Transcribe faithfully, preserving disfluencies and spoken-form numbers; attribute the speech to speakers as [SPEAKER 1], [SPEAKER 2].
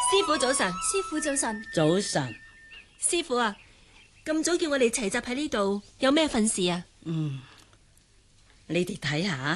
[SPEAKER 1] 師傅早晨。
[SPEAKER 2] 師傅早晨。
[SPEAKER 3] 早晨。
[SPEAKER 1] 師傅啊，咁早叫我哋齊集喺呢度，有咩份事啊？
[SPEAKER 3] 嗯，你哋睇下，